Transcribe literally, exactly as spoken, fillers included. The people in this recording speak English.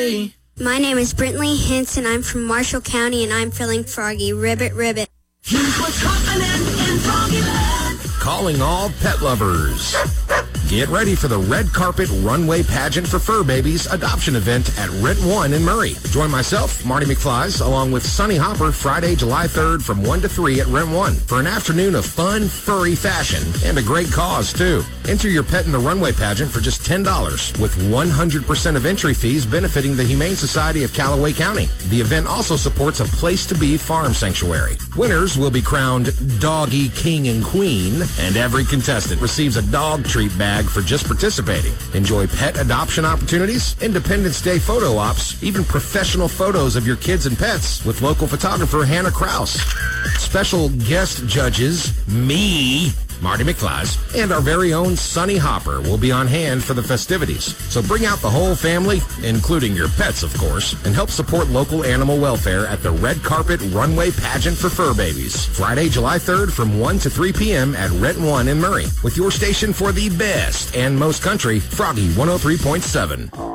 My name is Brentley Henson. I'm from Marshall County, and I'm feeling froggy. Ribbit, ribbit. Here's what's happening in Froggyland. Calling all pet lovers. Get ready for the Red Carpet Runway Pageant for Fur Babies adoption event at Rent One in Murray. Join myself, Marty McFlies, along with Sonny Hopper Friday, July third from one to three at Rent One for an afternoon of fun, furry fashion and a great cause, too. Enter your pet in the runway pageant for just ten dollars with one hundred percent of entry fees benefiting the Humane Society of Callaway County. The event also supports a Place to Be farm sanctuary. Winners will be crowned Doggy King and Queen, and every contestant receives a dog treat bag for just participating. Enjoy pet adoption opportunities, Independence Day photo ops, even professional photos of your kids and pets with local photographer Hannah Kraus. Special guest judges, me, Marty McFlies, and our very own Sonny Hopper will be on hand for the festivities. So bring out the whole family, including your pets, of course, and help support local animal welfare at the Red Carpet Runway Pageant for Fur Babies. Friday, July third from one to three p.m. at Rent One in Murray. With your station for the best and most country, Froggy one oh three point seven.